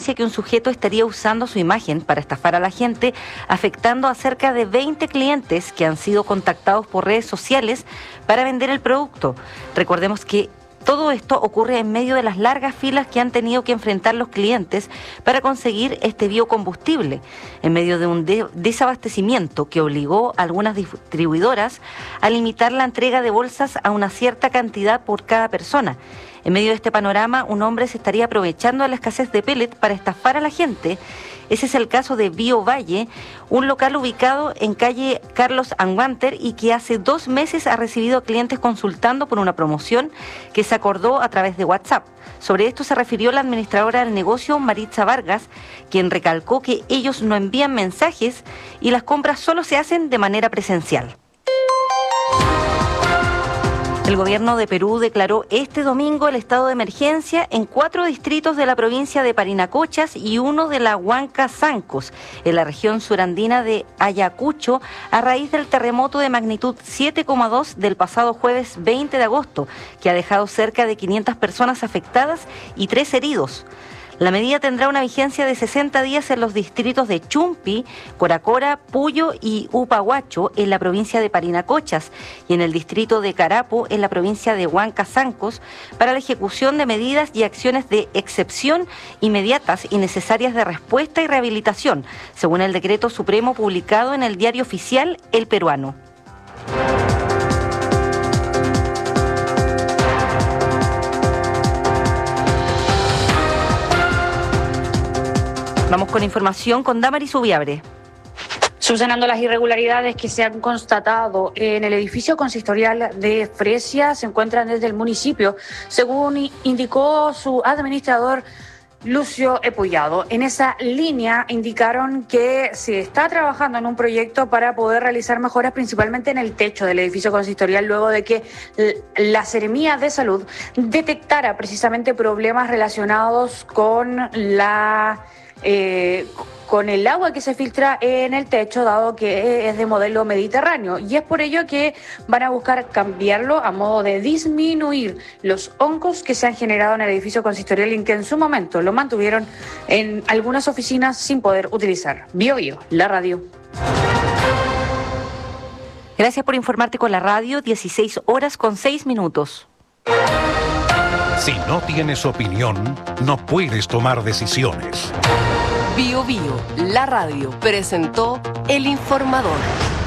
denuncia que un sujeto estaría usando su imagen para estafar a la gente, afectando a cerca de 20 clientes que han sido contactados por redes sociales para vender el producto. Recordemos que todo esto ocurre en medio de las largas filas que han tenido que enfrentar los clientes para conseguir este biocombustible, en medio de un desabastecimiento que obligó a algunas distribuidoras a limitar la entrega de bolsas a una cierta cantidad por cada persona. En medio de este panorama, un hombre se estaría aprovechando de la escasez de pellet para estafar a la gente. Ese es el caso de Bio Valle, un local ubicado en calle Carlos Anguanter y que hace 2 meses ha recibido clientes consultando por una promoción que se acordó a través de WhatsApp. Sobre esto se refirió la administradora del negocio, Maritza Vargas, quien recalcó que ellos no envían mensajes y las compras solo se hacen de manera presencial. El gobierno de Perú declaró este domingo el estado de emergencia en 4 distritos de la provincia de Parinacochas y uno de la Huancazancos, en la región surandina de Ayacucho, a raíz del terremoto de magnitud 7,2 del pasado jueves 20 de agosto, que ha dejado cerca de 500 personas afectadas y 3 heridos. La medida tendrá una vigencia de 60 días en los distritos de Chumpi, Coracora, Puyo y Upahuacho en la provincia de Parinacochas y en el distrito de Carapo en la provincia de Huancazancos para la ejecución de medidas y acciones de excepción inmediatas y necesarias de respuesta y rehabilitación, según el decreto supremo publicado en el diario oficial El Peruano. Vamos con información con Damaris Ubiabre. Subsanando las irregularidades que se han constatado en el edificio consistorial de Fresia, se encuentran desde el municipio, según indicó su administrador Lucio Epullado. En esa línea indicaron que se está trabajando en un proyecto para poder realizar mejoras principalmente en el techo del edificio consistorial luego de que la Seremía de Salud detectara precisamente problemas relacionados con con el agua que se filtra en el techo, dado que es de modelo mediterráneo, y es por ello que van a buscar cambiarlo a modo de disminuir los hongos que se han generado en el edificio consistorial y que en su momento lo mantuvieron en algunas oficinas sin poder utilizar. Bio, la radio. Gracias por informarte con la radio, 16:06. Si no tienes opinión, no puedes tomar decisiones. Bio, la radio, presentó El Informador.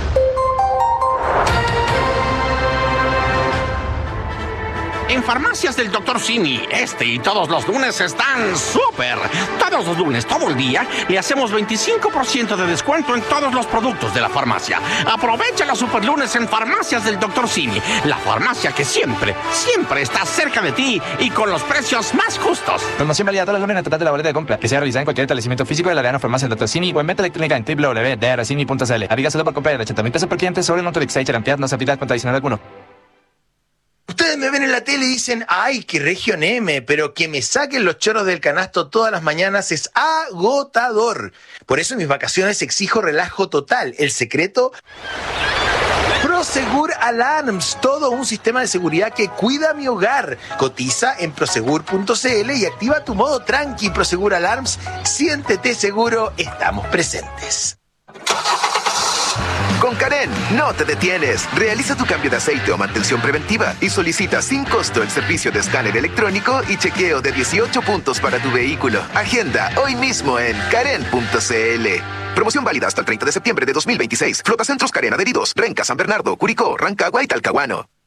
En Farmacias del Dr. Simi, este y todos los lunes están súper. Todos los lunes, todo el día, le hacemos 25% de descuento en todos los productos de la farmacia. Aprovecha los super lunes en Farmacias del Dr. Simi, la farmacia que siempre está cerca de ti y con los precios más justos. Promoción válida todos los lunes en el total de la boleta de compra, que sea realizada en cualquier establecimiento físico de la Arena Farmacia del Dr. Simi o en venta electrónica en www.drcimi.cl. Aplica solo por compra de 80.000 pesos por cliente sobre el monto de Exchange Ampliar, no se aplica con adicional alguno. Ustedes me ven en la tele y dicen, ¡ay, qué Región M! Pero que me saquen los choros del canasto todas las mañanas es agotador. Por eso en mis vacaciones exijo relajo total. El secreto, Prosegur Alarms, todo un sistema de seguridad que cuida mi hogar. Cotiza en prosegur.cl y activa tu modo tranqui. Prosegur Alarms, siéntete seguro, estamos presentes. Con Karen, no te detienes. Realiza tu cambio de aceite o mantención preventiva y solicita sin costo el servicio de escáner electrónico y chequeo de 18 puntos para tu vehículo. Agenda hoy mismo en karen.cl. Promoción válida hasta el 30 de septiembre de 2026. Flota Centros Karen adheridos. Renca, San Bernardo, Curicó, Rancagua y Talcahuano.